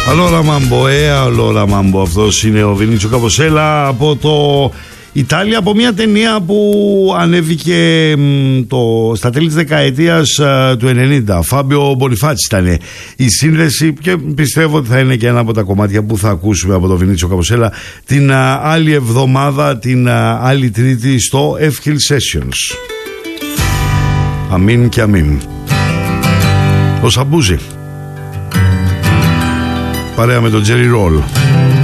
Allora Mambo, αυτός είναι ο Βινίτσιο Καποσέλα από το Ιταλία, από μια ταινία που ανέβηκε στα τέλη της δεκαετίας του 90. Φάμπιο Μπονιφάτσι ήταν η σύνδεση και πιστεύω ότι θα είναι και ένα από τα κομμάτια που θα ακούσουμε από το Βινίτσιο Καποσέλα την άλλη εβδομάδα, την άλλη Τρίτη στο F-Hill Sessions. Αμήν και αμήν. Ο Σαμπούζη παρέα με τον Τζέρι Ρόλ.